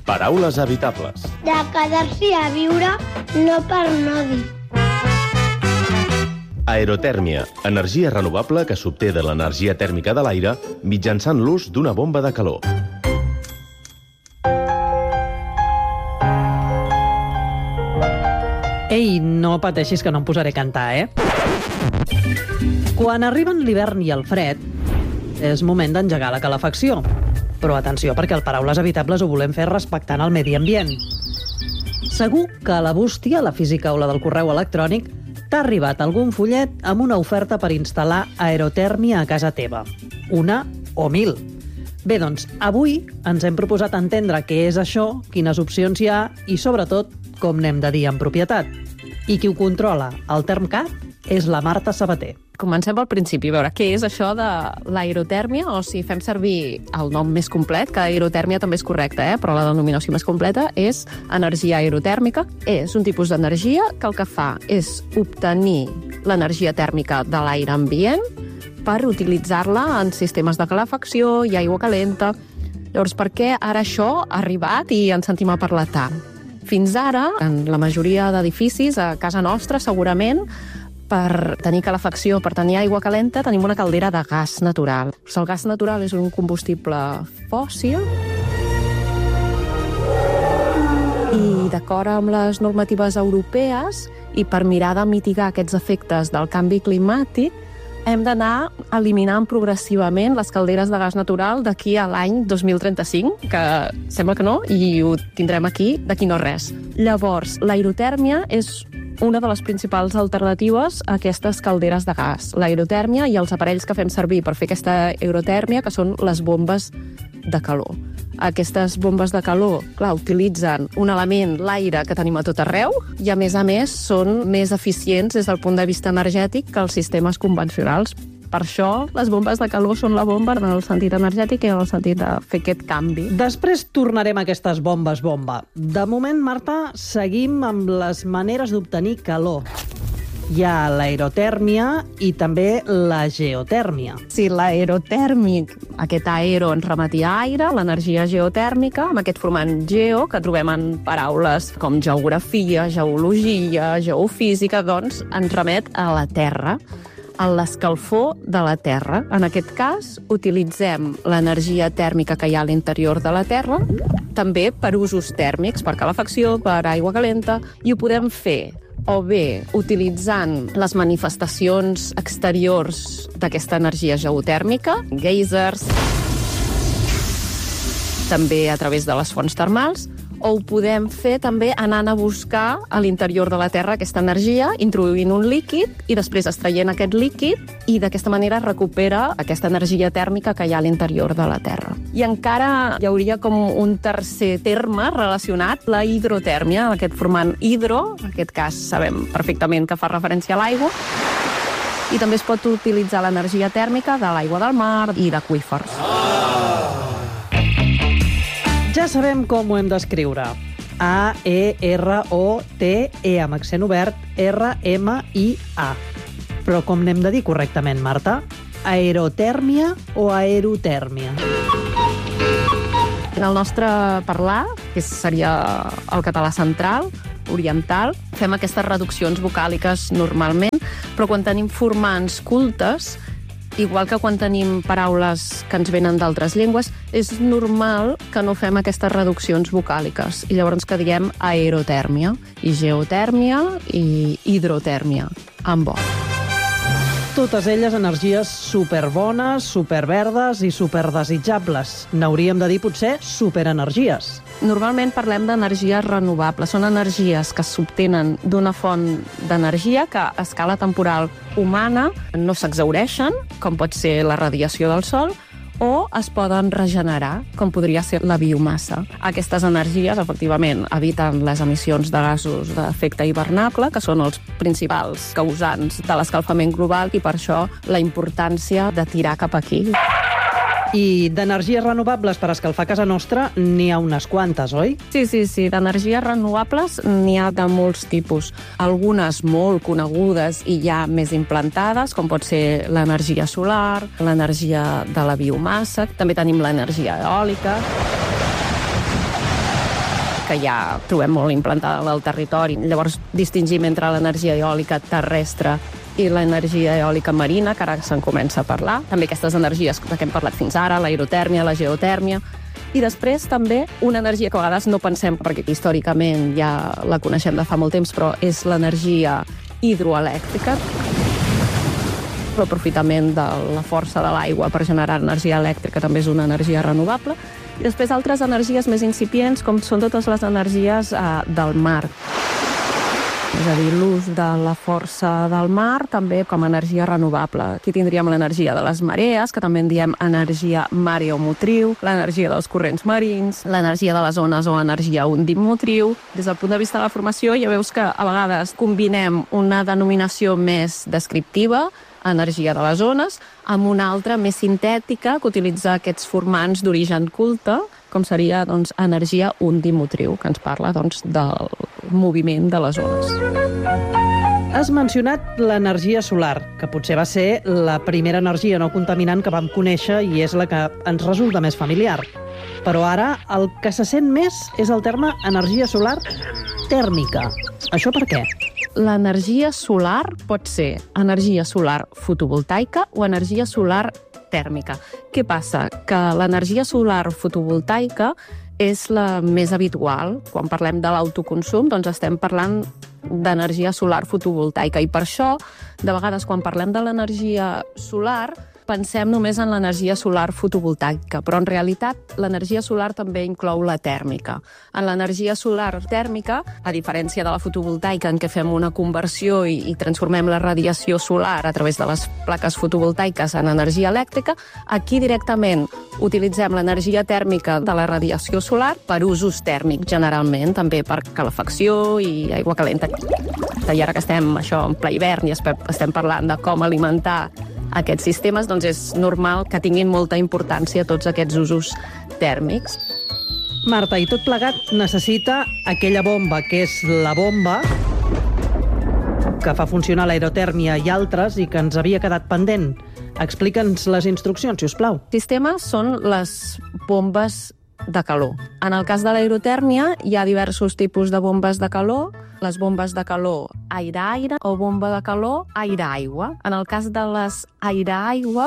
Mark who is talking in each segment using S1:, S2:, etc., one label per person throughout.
S1: Paraules habitables.
S2: De quedar-s'hi a viure, no per no dir.
S1: Aerotèrmia, energia renovable que s'obté de l'energia tèrmica de l'aire mitjançant l'ús d'una bomba de calor.
S3: Ei, no pateixis que no em posaré a cantar, Quan arriben l'hivern i el fred, és moment d'engegar la calefacció. Però atenció, perquè el Paraules Habitables ho volem fer respectant el medi ambient. Segur que a la bústia, la física o la del correu electrònic, t'ha arribat algun follet amb una oferta per instal·lar aerotèrmia a casa teva. Una o 1000. Bé, doncs, avui ens hem proposat entendre què és això, quines opcions hi ha i, sobretot, com n'hem de dir en propietat. I qui ho controla, el Termcat, és la Marta Sabater.
S4: Comencem pel principi, a veure què és això de l'aerotèrmia, o si fem servir el nom més complet, que aerotèrmia també és correcte, però la denominació més completa és energia aerotèrmica. És un tipus d'energia que el que fa és obtenir l'energia tèrmica de l'aire ambient per utilitzar-la en sistemes de calefacció i aigua calenta. Llavors, per què ara això ha arribat i ens sentim a parlar tant? Fins ara, en la majoria d'edificis, a casa nostra, segurament, per tenir calefacció, per tenir aigua calenta, tenim una caldera de gas natural. El gas natural és un combustible fòssil i, d'acord amb les normatives europees i per mirar de mitigar aquests efectes del canvi climàtic, hem d'anar eliminant progressivament les calderes de gas natural d'aquí a l'any 2035, que sembla que no, i ho tindrem aquí d'aquí no res. Llavors, l'aerotèrmia és una de les principals alternatives a aquestes calderes de gas. L'aerotèrmia i els aparells que fem servir per fer aquesta aerotèrmia, que són les bombes de calor. Aquestes bombes de calor, clar, utilitzen un element, l'aire, que tenim a tot arreu, i a més, són més eficients des del punt de vista energètic que els sistemes convencionals. Per això, les bombes de calor són la bomba en el sentit energètic i en el sentit de fer aquest canvi.
S3: Després tornarem a aquestes bombes bomba. De moment, Marta, seguim amb les maneres d'obtenir calor. Hi ha l'aerotèrmia i també la geotèrmia.
S4: Sí, l'aerotèrmic, aquest aero ens remetia a aire, l'energia geotèrmica, amb aquest formant geo, que trobem en paraules com geografia, geologia, geofísica, doncs ens remet a la Terra, a l'escalfor de la Terra. En aquest cas, utilitzem l'energia tèrmica que hi ha a l'interior de la Terra, també per usos tèrmics, per calefacció, per aigua calenta, i ho podem fer o bé utilitzant les manifestacions exteriors d'aquesta energia geotèrmica, geysers, també a través de les fonts termals, o ho podem fer també anant a buscar a l'interior de la Terra aquesta energia, introduint un líquid i després extraient aquest líquid i d'aquesta manera recupera aquesta energia tèrmica que hi ha a l'interior de la Terra. I encara hi hauria com un tercer terme relacionat, la hidrotèrmia, aquest formant hidro, en aquest cas sabem perfectament que fa referència a l'aigua, i també es pot utilitzar l'energia tèrmica de l'aigua del mar i d'aqüífers.
S3: Ja sabem com ho hem d'escriure. A-E-R-O-T-E amb accent obert, R-M-I-A. Però com n'hem de dir correctament, Marta? Aerotèrmia o aerotèrmia?
S4: En el nostre parlar, que seria el català central, oriental, fem aquestes reduccions vocàliques normalment, però quan tenim formants cultes, igual que quan tenim paraules que ens venen d'altres llengües, és normal que no fem aquestes reduccions vocàliques. I llavors que diem aerotèrmia, i geotèrmia, i hidrotèrmia, amb O.
S3: Totes elles energies superbones, superverdes i superdesitjables. N'hauríem de dir, potser, superenergies.
S4: Normalment parlem d'energies renovables. Són energies que s'obtenen d'una font d'energia que a escala temporal humana no s'exhaureixen, com pot ser la radiació del Sol, o es poden regenerar, com podria ser la biomassa. Aquestes energies, efectivament, eviten les emissions de gasos d'efecte hivernacle, que són els principals causants de l'escalfament global, i per això la importància de tirar cap aquí.
S3: I d'energies renovables per escalfar casa nostra n'hi ha unes quantes, oi?
S4: Sí. D'energies renovables n'hi ha de molts tipus. Algunes molt conegudes i ja més implantades, com pot ser l'energia solar, l'energia de la biomassa, també tenim l'energia eòlica. que ja trobem molt implantada al territori. Llavors distingim entre l'energia eòlica terrestre i l'energia eòlica marina, que ara se'n comença a parlar. També aquestes energies que hem parlat fins ara, l'aerotèrmia, la geotèrmia. I després també una energia que a vegades no pensem, perquè històricament ja la coneixem de fa molt temps, però és l'energia hidroelèctrica. L'aprofitament de la força de l'aigua per generar energia elèctrica també és una energia renovable. I després altres energies més incipients, com són totes les energies del mar. És a dir, l'ús de la força del mar també com a energia renovable. Aquí tindríem l'energia de les marees, que també en diem energia mareomotriu, l'energia dels corrents marins, l'energia de les ones o energia ondimotriu. Des del punt de vista de la formació ja veus que a vegades combinem una denominació més descriptiva, energia de les ones, amb una altra més sintètica que utilitza aquests formants d'origen culte, com seria energia ondimotriu, que ens parla del moviment de les ones.
S3: Has mencionat l'energia solar, que potser va ser la primera energia no contaminant que vam conèixer i és la que ens resulta més familiar. Però ara el que se sent més és el terme energia solar tèrmica. Això per què?
S4: L'energia solar pot ser energia solar fotovoltaica o energia solar tèrmica. Què passa? Que l'energia solar fotovoltaica és la més habitual. Quan parlem de l'autoconsum, estem parlant d'energia solar fotovoltaica. I per això, de vegades, quan parlem de l'energia solar, pensem només en l'energia solar fotovoltaica, però en realitat l'energia solar també inclou la tèrmica. En l'energia solar tèrmica, a diferència de la fotovoltaica en què fem una conversió i transformem la radiació solar a través de les plaques fotovoltaiques en energia elèctrica, aquí directament utilitzem l'energia tèrmica de la radiació solar per usos tèrmics, generalment, també per calefacció i aigua calenta. I ara que estem en ple hivern i estem parlant de com alimentar aquests sistemes, és normal que tinguin molta importància tots aquests usos tèrmics.
S3: Marta, i tot plegat necessita aquella bomba, que és la bomba que fa funcionar l'aerotèrmia i altres i que ens havia quedat pendent. Explica'ns les instruccions, si us plau.
S4: Els sistemes són les bombes de calor. En el cas de l'aerotèrmia hi ha diversos tipus de bombes de calor. Les bombes de calor aire-aire o bomba de calor aire-aigua. En el cas de les aire-aigua,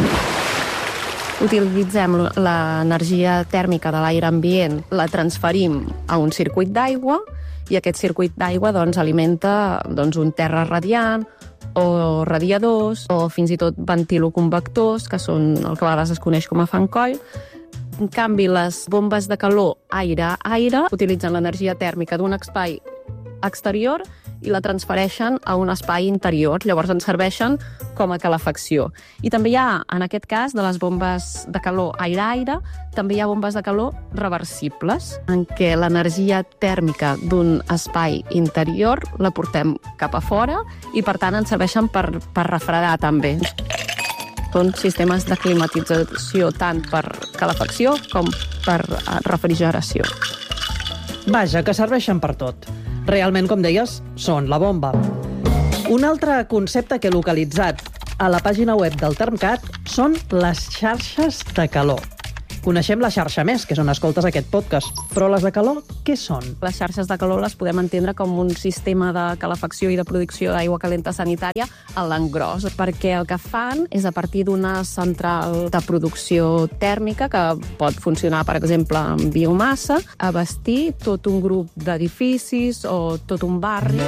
S4: utilitzem l'energia tèrmica de l'aire ambient, la transferim a un circuit d'aigua i aquest circuit d'aigua alimenta un terra radiant o radiadors o fins i tot ventiloconvectors, que són el que a vegades es coneix com a fan coil. En canvi, les bombes de calor aire-aire utilitzen l'energia tèrmica d'un espai exterior i la transfereixen a un espai interior. Llavors ens serveixen com a calefacció. I també hi ha, en aquest cas, de les bombes de calor aire-aire, també hi ha bombes de calor reversibles, en què l'energia tèrmica d'un espai interior la portem cap a fora i, per tant, ens serveixen per refredar també. Són sistemes de climatització tant per calefacció com per refrigeració.
S3: Vaja, que serveixen per tot. Realment, com deies, són la bomba. Un altre concepte que he localitzat a la pàgina web del Termcat són les xarxes de calor. Coneixem la xarxa més, que és on escoltes aquest podcast, però les de calor, què són?
S4: Les xarxes de calor les podem entendre com un sistema de calefacció i de producció d'aigua calenta sanitària a l'engròs, perquè el que fan és, a partir d'una central de producció tèrmica, que pot funcionar, per exemple, amb biomassa, abastir tot un grup d'edificis o tot un barri.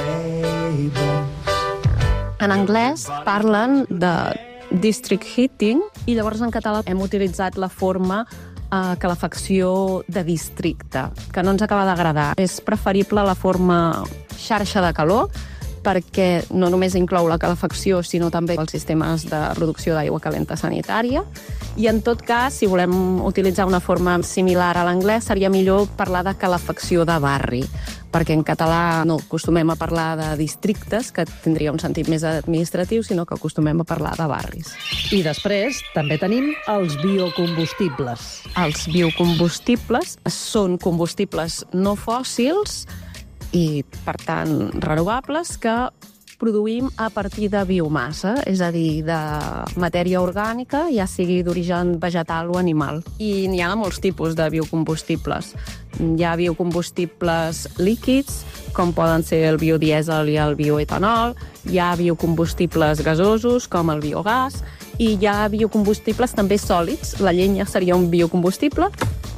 S4: En anglès parlen de district heating i llavors en català hem utilitzat la forma calefacció de districte, que no ens acaba d'agradar. És preferible la forma xarxa de calor perquè no només inclou la calefacció, sinó també els sistemes de producció d'aigua calenta sanitària. I en tot cas, si volem utilitzar una forma similar a l'anglès, seria millor parlar de calefacció de barri, perquè en català no acostumem a parlar de districtes, que tindria un sentit més administratiu, sinó que acostumem a parlar de barris.
S3: I després també tenim els biocombustibles.
S4: Els biocombustibles són combustibles no fòssils i, per tant, renovables, que produïm a partir de biomassa, és a dir, de matèria orgànica, ja sigui d'origen vegetal o animal. I n'hi ha molts tipus de biocombustibles. Hi ha biocombustibles líquids, com poden ser el biodièsel i el bioetanol, hi ha biocombustibles gasosos, com el biogàs, i hi ha biocombustibles també sòlids. La llenya seria un biocombustible.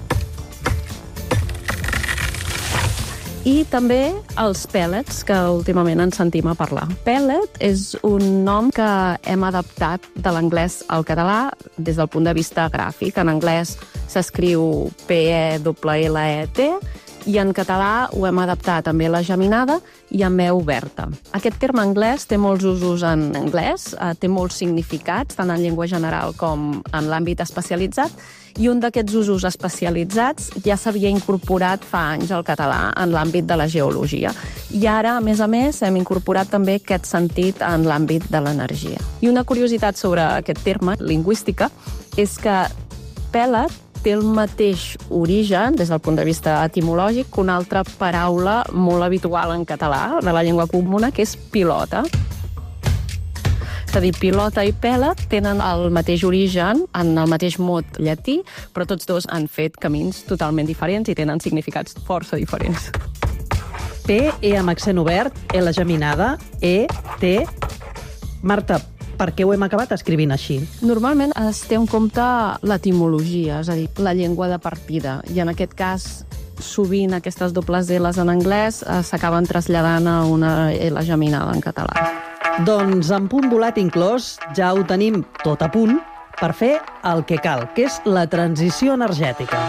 S4: I també els pèl·lets, que últimament en sentim a parlar. Pèl·let és un nom que hem adaptat de l'anglès al català des del punt de vista gràfic. En anglès s'escriu P-E-L-L-E-T i en català ho hem adaptat amb L geminada i amb E oberta. Aquest terme anglès té molts usos en anglès, té molts significats, tant en llengua general com en l'àmbit especialitzat, i un d'aquests usos especialitzats ja s'havia incorporat fa anys al català en l'àmbit de la geologia. I ara, a més, hem incorporat també aquest sentit en l'àmbit de l'energia. I una curiositat sobre aquest terme, lingüística, és que pèl·let té el mateix origen, des del punt de vista etimològic, que una altra paraula molt habitual en català, de la llengua comuna, que és pilota. És a dir, pilota i pèl·let tenen el mateix origen, en el mateix mot llatí, però tots dos han fet camins totalment diferents i tenen significats força diferents.
S3: P, E amb accent obert, L geminada, E, T... Marta, per què ho hem acabat escrivint així?
S4: Normalment es té en compte l'etimologia, és a dir, la llengua de partida, i en aquest cas sovint aquestes dobles L's en anglès s'acaben traslladant a una L geminada en català.
S3: Doncs amb punt volat inclòs ja ho tenim tot a punt per fer el que cal, que és la transició energètica.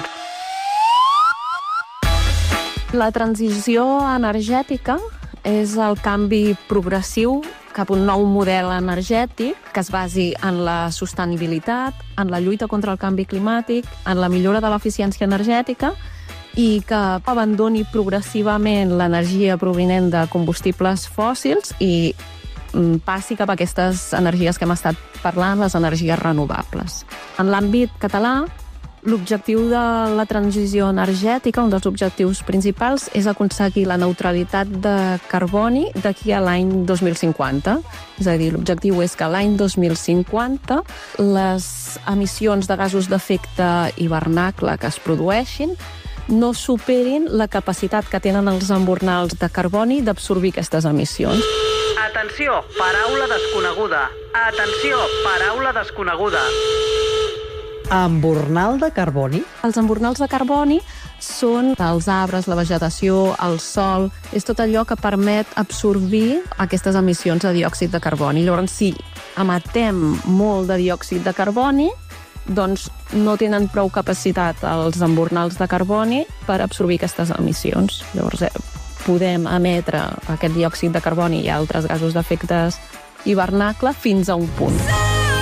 S4: La transició energètica és el canvi progressiu cap a un nou model energètic que es basi en la sostenibilitat, en la lluita contra el canvi climàtic, en la millora de l'eficiència energètica i que abandoni progressivament l'energia provinent de combustibles fòssils i passi cap a aquestes energies que hem estat parlant, les energies renovables. En l'àmbit català, l'objectiu de la transició energètica, un dels objectius principals, és aconseguir la neutralitat de carboni d'aquí a l'any 2050. És a dir, l'objectiu és que l'any 2050 les emissions de gasos d'efecte hivernacle que es produeixin no superin la capacitat que tenen els embornals de carboni d'absorbir aquestes emissions.
S3: Atenció, paraula desconeguda. Atenció, paraula desconeguda. Embornal de carboni?
S4: Els embornals de carboni són els arbres, la vegetació, el sol, és tot allò que permet absorbir aquestes emissions de diòxid de carboni. Llavors, si emetem molt de diòxid de carboni, doncs no tenen prou capacitat els embornals de carboni per absorbir aquestes emissions. Llavors, podem emetre aquest diòxid de carboni i altres gasos d'efecte hivernacle fins a un punt.